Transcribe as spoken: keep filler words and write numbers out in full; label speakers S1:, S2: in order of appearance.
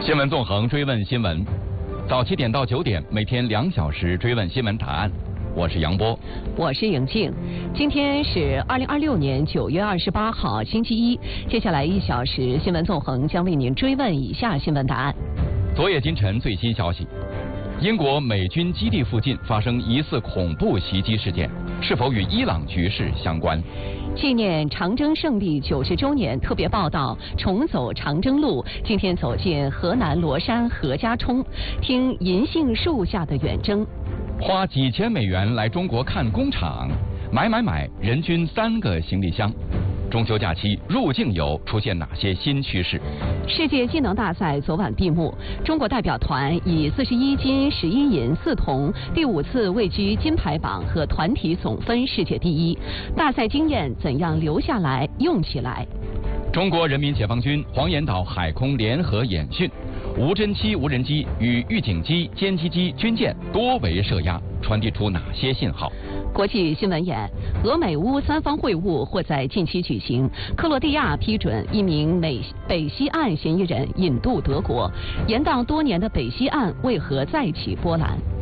S1: 新闻纵横追问新闻，早七点到九点，每天两小时追问新闻答案。我是杨波，
S2: 我是莹静。今天是二零二六年九月二十八号，星期一。接下来一小时，新闻纵横将为您追问以下新闻答案。
S1: 昨夜今晨最新消息：英国美军基地附近发生疑似恐怖袭击事件，是否与伊朗局势相关？
S2: 纪念长征胜利九十周年特别报道：重走长征路，今天走进河南罗山何家冲，听银杏树下的远征。
S1: 花几千美元来中国看工厂，买买买，人均三个行李箱。中秋假期入境游出现哪些新趋势？
S2: 世界技能大赛昨晚闭幕，中国代表团以四十一金、十一银、四铜，第五次位居金牌榜和团体总分世界第一。大赛经验怎样留下来、用起来？
S1: 中国人民解放军黄岩岛海空联合演训，无侦七无人机与预警机、歼击机、军舰多维射压，传递出哪些信号？
S2: 国际新闻眼：俄美乌三方会晤或在近期举行。克罗地亚批准一名美北西岸嫌疑人引渡德国。延宕多年的北西岸为何再起波澜？